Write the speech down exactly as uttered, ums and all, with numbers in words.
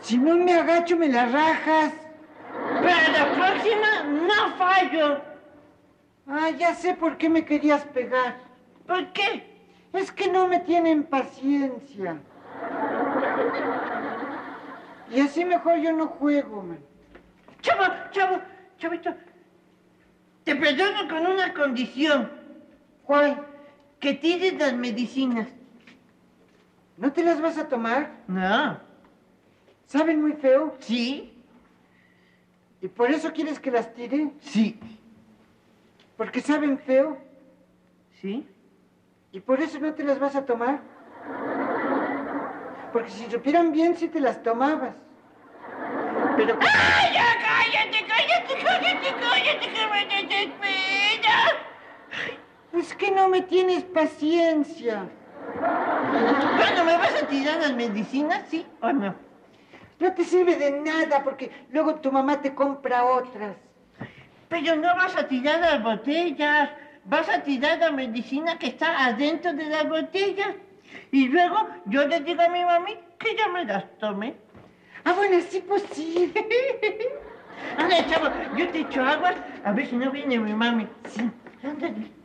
Si no me agacho, me la rajas. Pero la próxima no fallo. Ah, ya sé por qué me querías pegar. ¿Por qué? Es que no me tienen paciencia. Y así mejor yo no juego, man. Chavo, chavo, chavito. Te perdono con una condición. ¿Cuál? Que tires las medicinas. ¿No te las vas a tomar? No. ¿Saben muy feo? ¿Sí? ¿Y por eso quieres que las tire? Sí. ¿Porque saben feo? ¿Sí? ¿Y por eso no te las vas a tomar? Porque si supieran bien, sí te las tomabas. Pero... ¡Ay, ya! ¡Cállate, cállate, cállate, cállate, que me desespera! Es que no me tienes paciencia. Bueno, ¿me vas a tirar las medicinas, sí o no? No te sirve de nada porque luego tu mamá te compra otras. Pero no vas a tirar las botellas. Vas a tirar la medicina que está adentro de las botellas. Y luego yo le digo a mi mami que ya me las tome. Ah, bueno, sí, pues sí. Anda, chavo, yo te echo agua a ver si no viene mi mami. Sí, ándale.